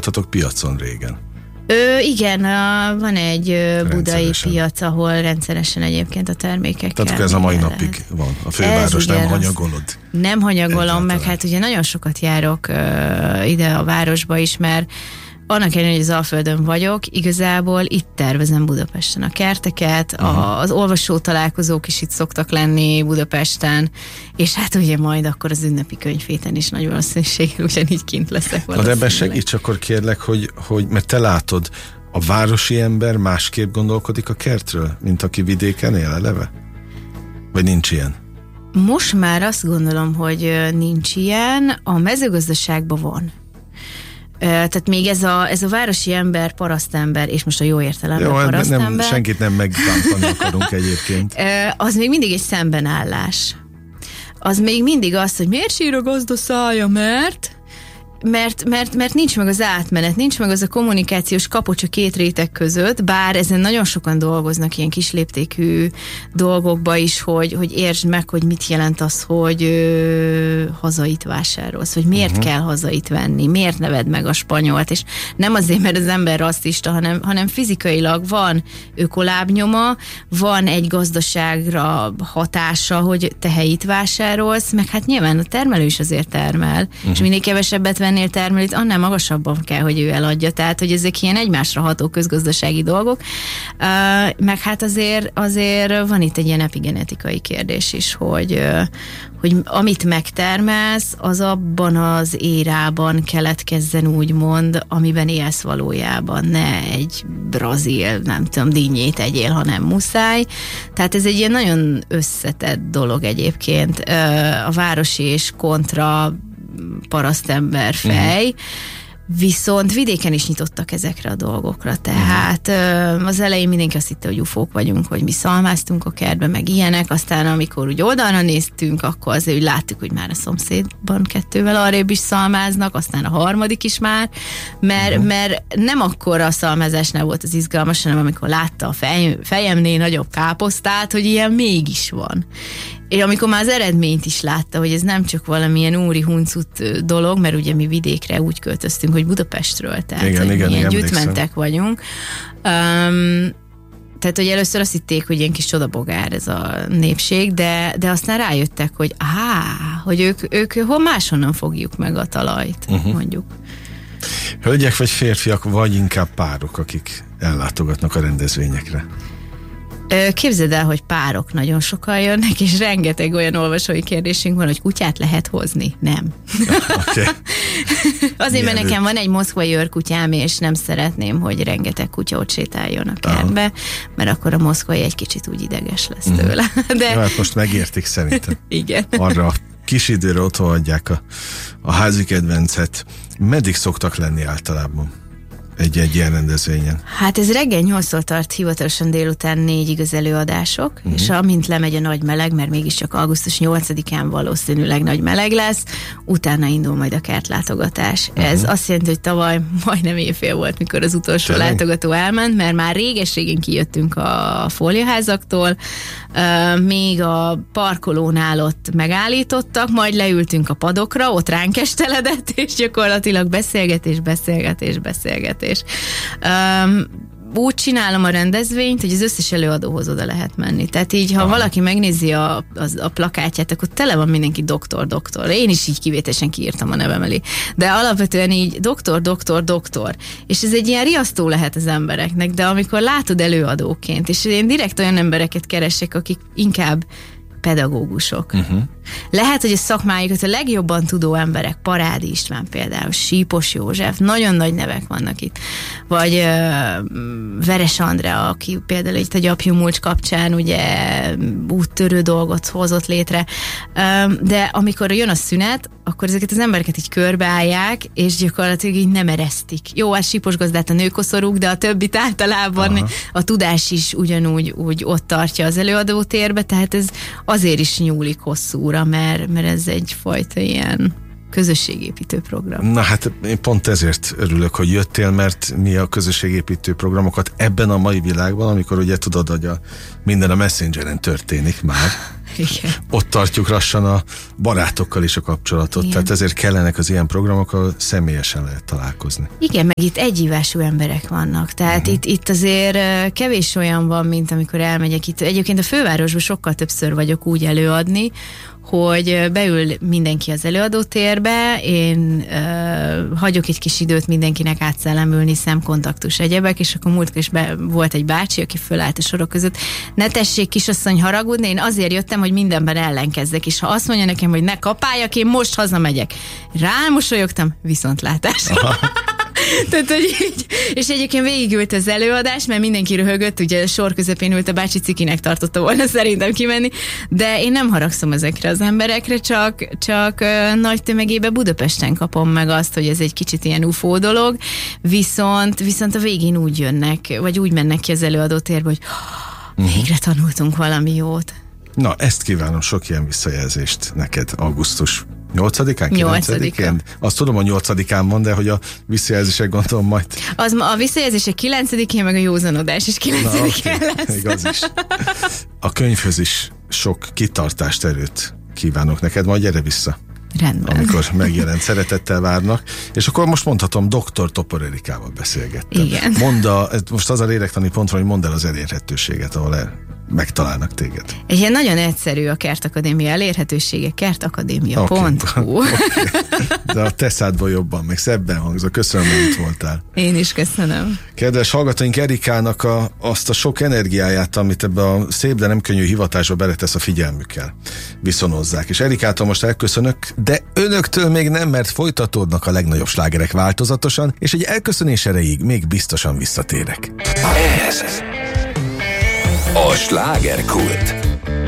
voltatok piacon régen. Igen, van egy budai piac, ahol rendszeresen egyébként a termékekkel. Tehát ez a mai napig van. A főváros nem hanyagolod? Nem hanyagolom, meg hát ugye nagyon sokat járok ide a városba is, mert annak ellenére, hogy az Alföldön vagyok, igazából itt tervezem Budapesten a kerteket, az olvasó találkozók is itt szoktak lenni Budapesten, és hát ugye majd akkor az ünnepi könyvhéten is nagy valószínűséggel ugyanígy kint leszek valószínűleg. Na de ebben segíts akkor kérlek, hogy mert te látod, a városi ember másképp gondolkodik a kertről, mint aki vidéken él eleve? Vagy nincs ilyen? Most már azt gondolom, hogy nincs ilyen, a mezőgazdaságban van. Tehát még ez a városi ember, parasztember, és most a jó értelemben parasztember. Senkit nem megbántani akarunk egyébként. Az még mindig egy szembenállás. Az még mindig az, hogy miért sír a gazda szája, mert nincs meg az átmenet, nincs meg az a kommunikációs kapocs a két réteg között, bár ezen nagyon sokan dolgoznak ilyen kisléptékű dolgokba is, hogy értsd meg, hogy mit jelent az, hogy hazait vásárolsz, hogy miért kell hazait venni, miért ne vedd meg a spanyolt, és nem azért, mert az ember rasszista, hanem fizikailag van ökolábnyoma, van egy gazdaságra hatása, hogy te helyit vásárolsz, meg hát nyilván a termelő is azért termel, és minél kevesebbet vennél termelőt, annál magasabban kell, hogy ő eladja. Tehát, hogy ezek ilyen egymásra ható közgazdasági dolgok. Meg hát azért van itt egy ilyen epigenetikai kérdés is, hogy amit megtermelsz, az abban az érában keletkezzen úgymond, amiben élsz valójában. Ne egy brazil, nem tudom, dinnyét egyél, hanem muszáj. Tehát ez egy ilyen nagyon összetett dolog egyébként. A városi és kontra parasztember fej, viszont vidéken is nyitottak ezekre a dolgokra, tehát az elején mindenki azt hitte, hogy ufók vagyunk, hogy mi szalmáztunk a kertbe, meg ilyenek, aztán amikor úgy oldalra néztünk, akkor azért úgy láttuk, hogy már a szomszédban kettővel arrébb is szalmáznak, aztán a harmadik is már, mert nem akkor a szalmázásnál volt az izgalmas, hanem amikor látta a fejemnél nagyobb káposztát, hogy ilyen mégis van. És amikor már az eredményt is látta, hogy ez nem csak valamilyen úri huncut dolog, mert ugye mi vidékre úgy költöztünk, hogy Budapestről, tehát igen, milyen gyűjtmentek vagyunk. Tehát, hogy először azt hitték, hogy ilyen kis csodabogár ez a népség, de aztán rájöttek, hogy ők hol máshonnan fogjuk meg a talajt, mondjuk. Hölgyek vagy férfiak, vagy inkább párok, akik ellátogatnak a rendezvényekre? Képzeld el, hogy párok nagyon sokan jönnek, és rengeteg olyan olvasói kérdésünk van, hogy kutyát lehet hozni. Nem. Okay. Azért, mert nekem van egy moszkvai őrkutyám, és nem szeretném, hogy rengeteg kutya ott sétáljon a kertbe, mert akkor a moszkvai egy kicsit úgy ideges lesz tőle. De... Ja, hát most megértik szerintem. Igen. Arra a kis időre otthon hagyják a házi kedvencet. Meddig szoktak lenni általában egy ilyen rendezvényen? Hát ez reggel 8-tól tart, hivatalosan délután 4-ig az előadások, és amint lemegy a nagy meleg, mert mégiscsak augusztus 8-án valószínűleg nagy meleg lesz, utána indul majd a kertlátogatás. Ez azt jelenti, hogy tavaly majdnem éjfél volt, mikor az utolsó látogató elment, mert már réges-régen kijöttünk a fóliaházaktól, még a parkolónál ott megállítottak, majd leültünk a padokra, ott ránk esteledett, és gyakorlatilag beszélgetés. Úgy csinálom a rendezvényt, hogy az összes előadóhoz oda lehet menni. Tehát így, ha valaki megnézi a plakátját, akkor tele van mindenki doktor. Én is így kivételesen kiírtam a nevem elé. De alapvetően így doktor. És ez egy ilyen riasztó lehet az embereknek, de amikor látod előadóként, és én direkt olyan embereket keresek, akik inkább pedagógusok. Lehet, hogy a szakmájukat a legjobban tudó emberek, Parádi István például, Sípos József, nagyon nagy nevek vannak itt. Vagy Veres Andrea, aki például itt a gyapjú mulcs kapcsán ugye úttörő dolgot hozott létre. De amikor jön a szünet, akkor ezeket az embereket így körbeállják, és gyakorlatilag így nem eresztik. Jó, hát Sípos gazdát a nőkoszorúk, de a többit általában a tudás is ugyanúgy ott tartja az előadótérbe, tehát ez azért is nyúlik hosszúra, mert ez egyfajta ilyen közösségépítő program. Na hát én pont ezért örülök, hogy jöttél, mert mi a közösségépítő programokat ebben a mai világban, amikor ugye tudod, hogy minden a Messengeren történik már. ott tartjuk lassan a barátokkal is a kapcsolatot. Igen. Tehát ezért kellenek az ilyen programok, ahol személyesen lehet találkozni. Igen, meg itt egyívású emberek vannak. Tehát itt azért kevés olyan van, mint amikor elmegyek itt. Egyébként a fővárosban sokkal többször vagyok úgy előadni, hogy beül mindenki az előadótérbe, én hagyok egy kis időt mindenkinek átszellemülni, szemkontaktus, egyebek, és akkor múltkor is volt egy bácsi, aki fölállt a sorok között. Ne tessék, kisasszony, haragudni, én azért jöttem, hogy mindenben ellenkezzek, és ha azt mondja nekem, hogy ne kapáljak, én most hazamegyek. Rámosolyogtam, viszontlátásra. Tehát, hogy így, és egyébként végigült az előadás, mert mindenki röhögött, ugye a sor közepén ült, a bácsi cikinek tartotta volna szerintem kimenni, de én nem haragszom ezekre az emberekre, csak nagy tömegében Budapesten kapom meg azt, hogy ez egy kicsit ilyen UFO dolog, viszont a végén úgy jönnek, vagy úgy mennek ki az előadótérbe, hogy végre tanultunk valami jót. Na, ezt kívánom, sok ilyen visszajelzést neked augusztus 8-án, 9-én? Azt tudom, hogy 8-án van, de hogy a visszajelzések gondolom majd... A visszajelzések 9-én, meg a józanodás is 9-én lesz. Igaz is. A könyvhöz is sok kitartást, erőt kívánok neked, majd gyere vissza. Rendben. Amikor megjelent, szeretettel várnak. És akkor most mondhatom, Dr. Topor Erikával beszélgettem. Igen. Most az a lélektani pont van, hogy mondd el az elérhetőséget, ahol megtalálnak téged. Egy ilyen nagyon egyszerű a Kertakadémia elérhetősége, kertakadémia.hu. Okay. De a te szádból jobban, meg szebben hangzol. Köszönöm, hogy itt voltál. Én is köszönöm. Kedves hallgatóink, Erikának azt a sok energiáját, amit ebbe a szép, de nem könnyű hivatásba beletesz, a figyelmükkel viszonozzák. És Erikától most elköszönök, de önöktől még nem, mert folytatódnak a legnagyobb slágerek változatosan, és egy elköszönés erejéig még biztosan visszatérek. Ez a slágerkult.